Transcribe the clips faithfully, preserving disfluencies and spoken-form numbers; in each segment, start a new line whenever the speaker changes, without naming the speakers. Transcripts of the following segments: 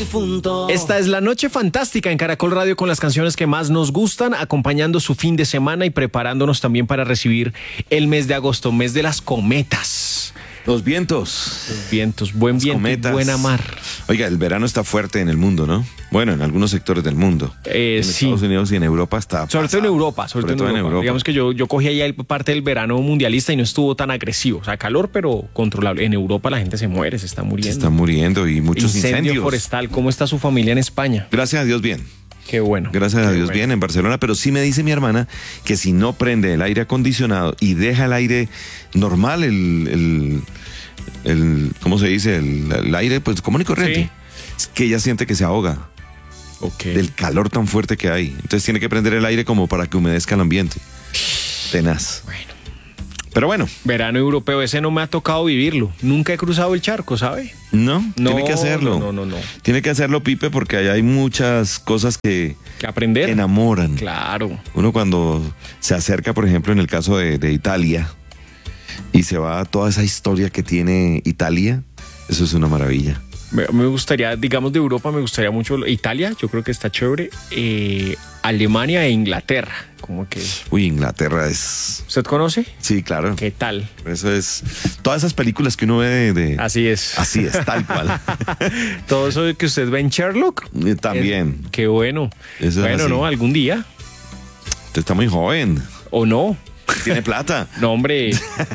difunto.
Esta es la noche fantástica en Caracol Radio con las canciones que más nos gustan, acompañando su fin de semana y preparándonos también para recibir el mes de agosto, mes de las cometas.
Los vientos.
Los vientos, buen
Las
viento,
cometas.
buena mar.
Oiga, el verano está fuerte en el mundo, ¿no? Bueno, en algunos sectores del mundo.
Eh,
en
sí.
Estados Unidos y en Europa está
Sobre todo en
pasado.
Europa, sobre,
Sobre
todo en Europa. Digamos que yo, yo cogí ahí parte del verano mundialista y no estuvo tan agresivo. O sea, calor, pero controlable. En Europa la gente se muere, se está muriendo.
Se está muriendo y muchos
Incendio
incendios.
forestal. ¿Cómo está su familia en España?
Gracias a Dios, bien.
Qué bueno.
Gracias a
Qué
Dios,
bueno.
bien en Barcelona, pero sí me dice mi hermana que si no prende el aire acondicionado y deja el aire normal, el, el, el ¿cómo se dice? El, el aire, pues común y corriente, es que ella siente que se ahoga
Okay.
del calor tan fuerte que hay. Entonces tiene que prender el aire como para que humedezca el ambiente. Tenaz.
Bueno.
Pero bueno,
Verano europeo, ese no me ha tocado vivirlo. Nunca he cruzado el charco, ¿sabe?
no,
No,
tiene que hacerlo.
No, no, no, no.
Tiene que hacerlo, Pipe, porque allá hay muchas cosas que
Que aprender.
enamoran.
Claro.
Uno cuando se acerca, por ejemplo, en el caso de, de Italia, y se va a toda esa historia que tiene Italia, eso es una maravilla.
Me, me gustaría, digamos de Europa, me gustaría mucho Italia, yo creo que está chévere. Eh, Alemania e Inglaterra, como que...
Uy, Inglaterra es...
¿Usted conoce?
Sí, claro.
¿Qué tal?
Eso es... Todas esas películas que uno ve de... de-
Así es.
Así es, tal cual.
Todo eso que usted ve en Sherlock.
Eh, También.
Eh, qué bueno.
Eso es
Bueno,
así.
no, algún día.
Usted está muy joven.
¿O no?
Tiene plata.
No, hombre.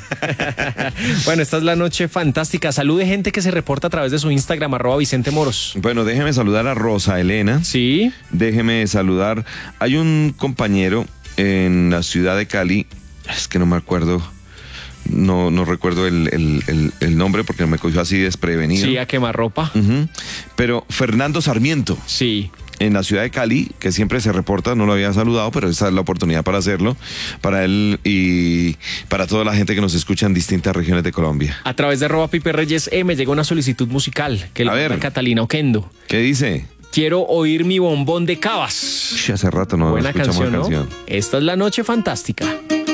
Bueno, esta es la noche fantástica. Salude gente que se reporta a través de su Instagram, arroba Vicente Moros.
Bueno, déjeme saludar a Rosa Elena.
Sí.
Déjeme saludar. Hay un compañero en la ciudad de Cali, es que no me acuerdo, no, no recuerdo el, el- el- el nombre porque me cogió así desprevenido.
Sí, a quemarropa.
Ujú. Pero Fernando Sarmiento,
Sí.
en la ciudad de Cali, que siempre se reporta, no lo había saludado, pero esta es la oportunidad para hacerlo, para él y para toda la gente que nos escucha en distintas regiones de Colombia.
A través de arroba Pipe Reyes E me llegó una solicitud musical que le
A ver.
manda Catalina Oquendo.
¿Qué dice?
Quiero oír mi bombón de Cabas.
Ush, hace rato no
Buena
escuchamos
canción,
la
¿no?
canción.
Esta es la noche fantástica.